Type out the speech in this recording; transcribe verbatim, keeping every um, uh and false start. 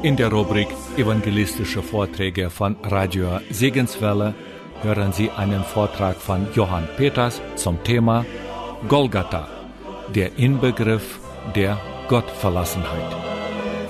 In der Rubrik Evangelistische Vorträge von Radio Segenswelle hören Sie einen Vortrag von Johann Peters zum Thema Golgatha, der Inbegriff der Gottverlassenheit.